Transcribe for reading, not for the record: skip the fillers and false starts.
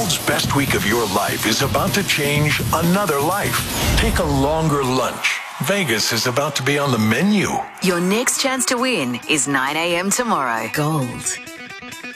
world's best week of your life is about to change another life. Take a longer lunch. Vegas is about to be on the menu. Your next chance to win is 9 a.m. tomorrow. Gold